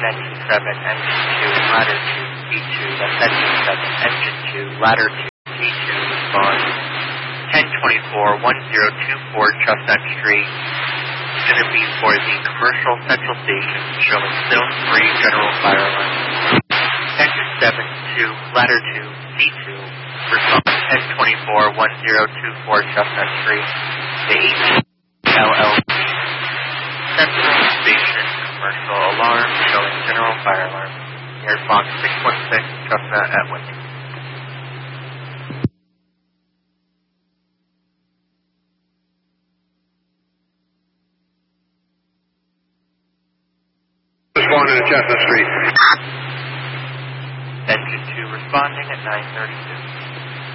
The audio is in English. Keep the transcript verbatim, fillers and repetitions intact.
engine seven, engine two, ladder two, C two, that's engine seven, engine two, ladder two, C two, respond. ten twenty-four, one zero two four Chestnut Street. It's going to be for the commercial central station showing zone three general fire alarm. Engine seven two, ladder two, C two, respond ten twenty-four, one zero two four Chestnut Street. The H L L C central station commercial alarm showing general fire alarm. Air Fox six one six, Chestnut at Wendy. Responding to Chestnut Street. Engine two responding at nine thirty-two.